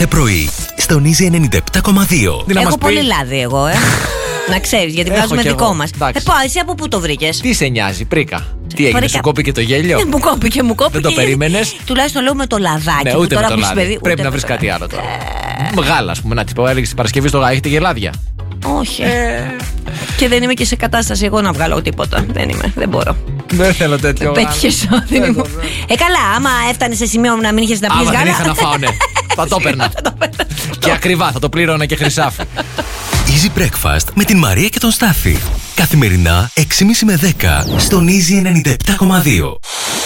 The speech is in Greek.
κάθε πρωί, στον Easy 97,2. Έχω πολύ λάδι εγώ, να ξέρεις, γιατί βγάζουμε δικό μας. Εσύ από πού το βρήκες? Τι σε νοιάζει, πρίκα? Τι έγινε, σου κόπηκε το γέλιο? Μου κόπηκε. Δεν το περίμενες? Τουλάχιστον λέω με το λαδάκι. Ναι, ούτε με το λάδι. Πρέπει να βρεις κάτι άλλο τώρα. Γάλα, ας πούμε, να της πω, έλεγες την Παρασκευή στο έχετε γελάδια? Όχι. Και δεν είμαι και σε κατάσταση εγώ να βγάλω τίποτα. Δεν μπορώ. Δεν θέλω τέτοιο. Πέτυχες όδυνη μου. Καλά, άμα έφτανε σε σημείο να μην είχες να πεις γάλα. Άμα δεν είχα να φάω, ναι. Θα το έπαιρνα. Και ακριβά, θα το πλήρωνα και χρυσάφι. Easy Breakfast με την Μαρία και τον Στάφη. Καθημερινά 6.30 με 10 στον Easy 97,2.